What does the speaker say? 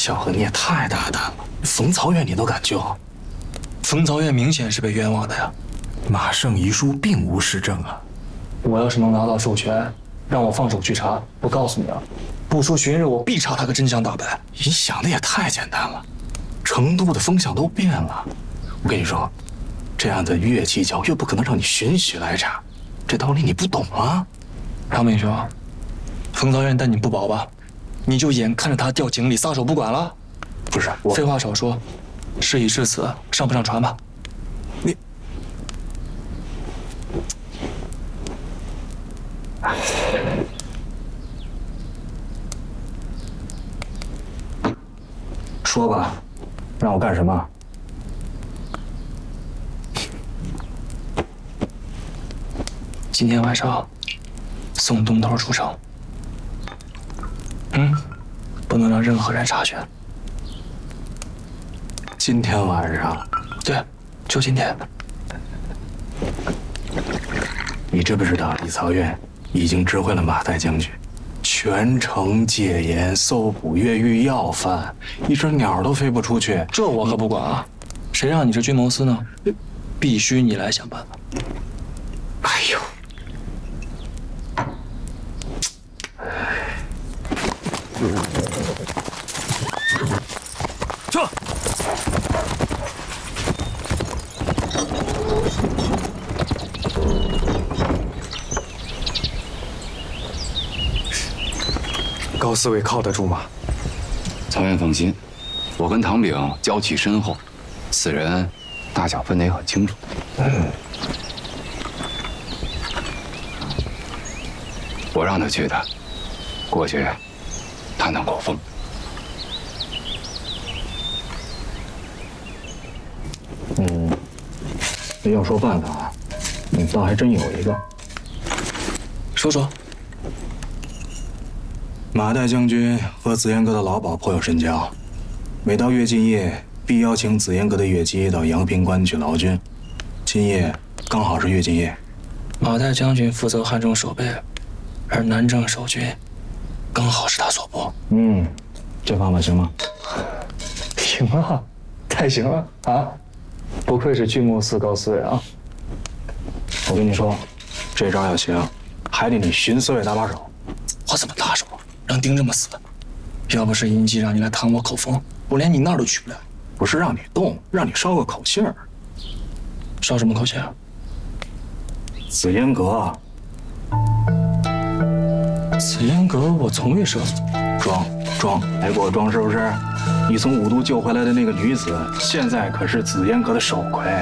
小何，你也太大胆了！冯曹院你都敢救？ 冯曹院明显是被冤枉的呀。 马胜遗书并无实证啊！ 我要是能拿到授权，让我放手去查，我告诉你啊，不出旬日，我必查他个真相大白。 你想的也太简单了，成都的风向都变了。我跟你说，这样的越计较越不可能让你循序来查，这道理你不懂啊？ 杨明兄，冯曹院待你不薄吧？你就眼看着他掉井里撒手不管了？ 不是，我废话少说，事已至此，上不上船吧？ 你，说吧，让我干什么？ 今天晚上送东头出城。不能让任何人察觉。 今天晚上？ 对，就今天。 你知不知道李曹院已经指挥了马岱将军，全城戒严，搜捕越狱要犯，一只鸟都飞不出去。 这我可不管啊！谁让你是军谋司呢？必须你来想办法。 哎呦！ 撤！ 高四卫靠得住吗？ 曹院放心，我跟唐炳交情深厚，此人大小分得也很清楚。我让他去的，过去探探口风。 要说办法，倒还真有一个。 说说。 马岱将军和紫烟阁的老鸨颇有深交，每到月尽夜，必邀请紫烟阁的乐姬到阳平关去劳军。今夜刚好是月尽夜。 马岱将军负责汉中守备，而南郑守军刚好是他所拨。 这方法行吗？ 行啊，太行了啊！不愧是军谋司高司卫啊！ 我跟你说，这招要行，还得你巡司卫搭把手。 我怎么搭手啊？让盯这么死？要不是尹姬让你来探我口风，我连你那儿都去不了。 不是让你动，让你捎个口信儿。 捎什么口信啊？ 紫烟阁。 紫烟阁我从未涉足。 装，来过装是不是？你从五都救回来的那个女子，现在可是紫烟阁的首魁。